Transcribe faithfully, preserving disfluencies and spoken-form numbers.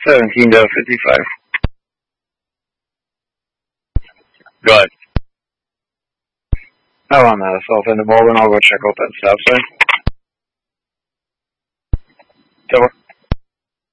Seventeen to fifty-five. Go ahead. I want that assault in the ball, and I'll go check out that stop sign. Silver.